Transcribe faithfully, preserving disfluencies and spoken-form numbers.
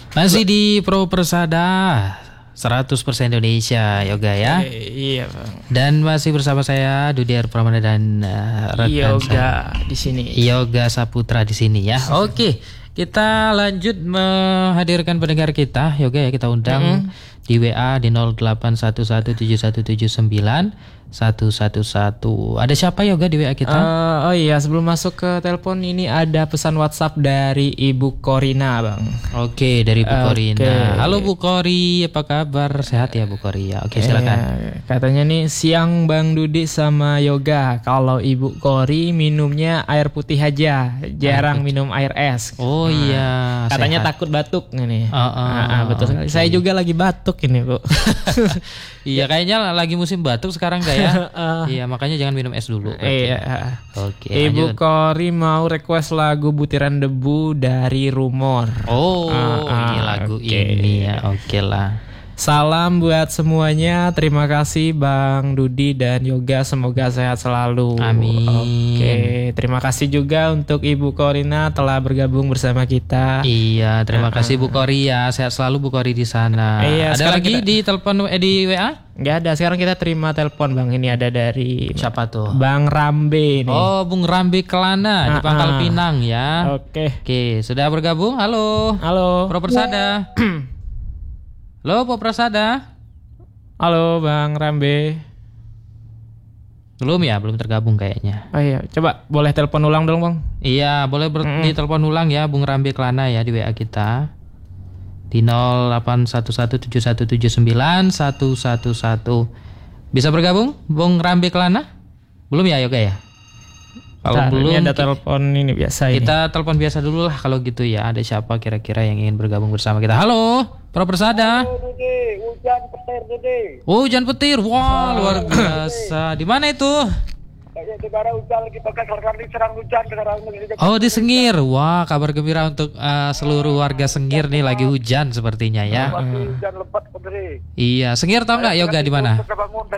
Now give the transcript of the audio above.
Masih di Pro Persada seratus persen Indonesia Yoga ya. Eh, iya bang. Dan masih bersama saya Dudiar Pramana dan uh, rekan Yoga saya di sini. Yoga Saputra di sini ya. Oke, kita lanjut menghadirkan pendengar kita Yoga ya, kita undang mm-hmm. di W A di nol delapan satu satu tujuh satu tujuh sembilan satu satu satu. Ada siapa Yoga di W A kita? Uh, oh iya, sebelum masuk ke telepon ini ada pesan WhatsApp dari Ibu Korina, Bang. Oke, dari Bu Oke. Korina. Halo Bu Kori, apa kabar? Sehat ya Bu Kori ya. Oke, silakan. Eh, katanya nih siang Bang Dudi sama Yoga. Kalau Ibu Kori minumnya air putih aja, jarang minum air es. Oh Nah, iya, katanya sehat. takut batuk nih. Uh, uh, Ah, ah, betul sekali. oke. Saya juga lagi batuk ini, Bu. Iya, kayaknya lagi musim batuk sekarang kayak. Iya, makanya jangan minum es dulu. berarti. Iya. Oke. Ibu lanjut. Kori mau request lagu Butiran Debu dari Rumor. Oh, Ah, ini ah, lagu oke. ini ya. Oke lah. Salam buat semuanya. Terima kasih Bang Dudi dan Yoga. Semoga sehat selalu. Amin. Oke. Terima kasih juga untuk Ibu Korina telah bergabung bersama kita. Iya, terima kasih Bu Kori ya. Sehat selalu Bu Kori di sana. Iya, Ada sekarang lagi kita- di telepon eh, di W A? Nggak ada. Sekarang kita terima telepon Bang. Ini ada dari Siapa tuh? Bang Rambe nih. Oh, Bung Rambi Kelana di Ah, Pangkal ah. Pinang ya. Oke. Oke, sudah bergabung? Halo. Halo. Pro Persada. Halo, Pro Persada. Halo Bang Rambe. Belum ya, belum tergabung kayaknya. Oh iya, coba boleh telepon ulang dong Bang. Iya, boleh ber- Mm-mm. ditelepon ulang ya Bung Rambi Kelana ya di W A kita. Di nol delapan satu satu tujuh satu tujuh sembilan satu satu satu. Bisa bergabung Bung Rambi Kelana? Belum ya Yoga ya? Kalau Bentar, belum ini ada ki- telepon ini biasa ini. kita telepon biasa dulu lah kalau gitu ya. Ada siapa kira-kira yang ingin bergabung bersama kita? Halo, Pro Persada. Dede, hujan petir Dede. Oh, hujan petir. Wah, luar biasa. Di mana itu? Kayak negara hujan lagi pakai sekarang diserang hujan sekarang ini. Oh, di Sengir. Wah, kabar gembira untuk uh, seluruh warga Sengir nih, lagi hujan sepertinya ya. Masih hujan lebat Dede. Iya, Sengir tahu nggak Yoga di mana? Bangun